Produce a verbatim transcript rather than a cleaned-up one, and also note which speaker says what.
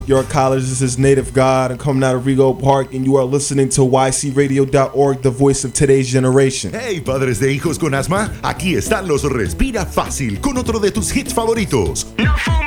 Speaker 1: Your college is his native God. I'm coming out of Rego Park, and you are listening to Y C radio dot org, the voice of today's generation.
Speaker 2: Hey, padres de hijos con asma, aquí están los Respira Fácil con otro de tus hits favoritos.
Speaker 3: No fool